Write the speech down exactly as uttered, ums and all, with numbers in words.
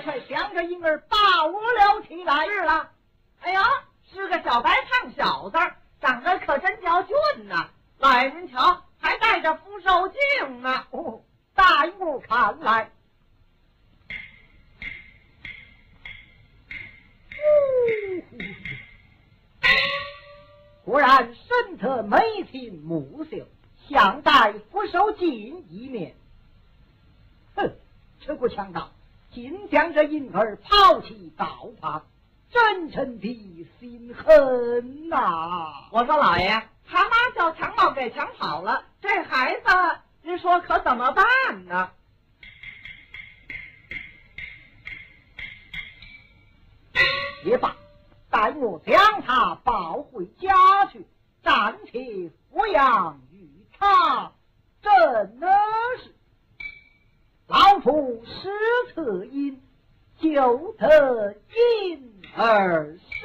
却将这婴儿抱了起来。 是了，哎呀，是个小白胖小子，长得可真叫俊呐！来，您瞧，还戴着福寿镜呢。 哦，在我看来，果然身侧眉清目秀，像戴福寿镜一面。哼，这个强盗竟将这婴儿抛弃道旁，真臣的心狠呐、啊！ 我说老爷，他妈叫强盗给抢跑了，这孩子您说可怎么办呢？ 也罢，待我将他抱回家去，暂且抚养于他。真的是老夫失策因，就得因而